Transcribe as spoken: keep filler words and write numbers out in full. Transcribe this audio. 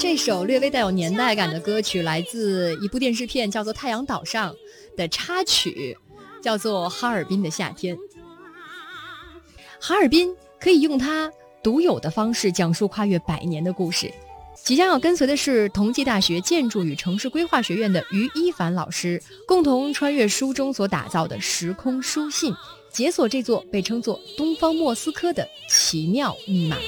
这首略微带有年代感的歌曲来自一部电视片，叫做《太阳岛上》的插曲，叫做《哈尔滨的夏天》。哈尔滨可以用它独有的方式讲述跨越百年的故事。即将要跟随的是同济大学建筑与城市规划学院的于一凡老师，共同穿越书中所打造的时空书信，解锁这座被称作东方莫斯科的奇妙密码。